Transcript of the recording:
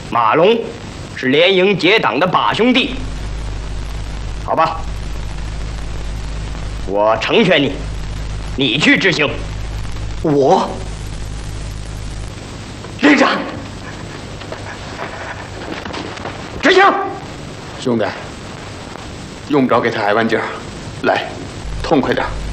马龙是联营结党的把兄弟，好吧？我成全你，你去执行。 我，连长，执行。 兄弟，用不着给他挨腕劲儿，来，痛快点。